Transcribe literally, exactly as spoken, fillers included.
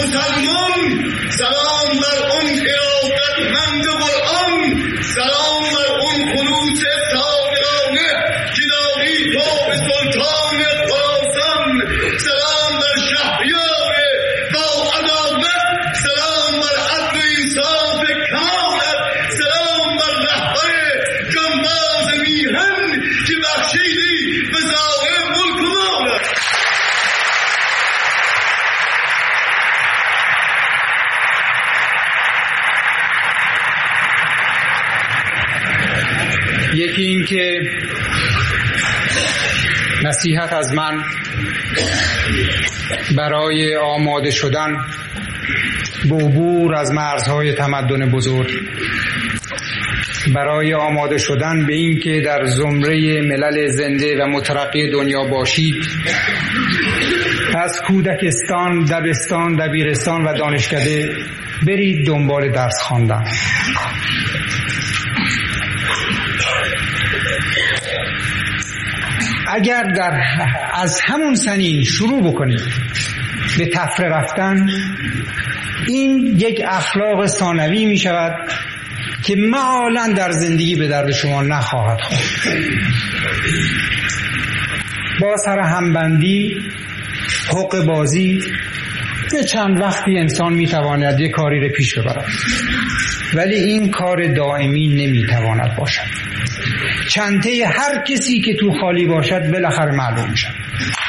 مسلمان، سلام بر اون ارادتمند قرآن، سلام بر اون خلوص صادقانه که داری تو به سلطان خراسان، سلام بر شهریار با عدالت، سلام بر عدل و انصاف کمالت، سلام بر رهبر جانباز میهن که بخشیدی به ظاهر ملک و مالت. یکی این که نصیحت از من برای آماده شدن به عبور از مرزهای تمدن بزرگ، برای آماده شدن به این که در زمره ملل زنده و مترقی دنیا باشید، از کودکستان، دبستان، دبیرستان و دانشکده برید دنبال درس خواندن. اگر در از همون سنین شروع بکنید به تفره رفتن، این یک اخلاق ثانوی می شود که معالاً در زندگی به درد شما نخواهد خورد. با سر همبندی، حق بازی، به چند وقتی انسان می تواند یک کاری را پیش ببرد، ولی این کار دائمی نمی تواند باشد. چنته هر کسی که تو خالی باشد بالاخره معلوم میشد.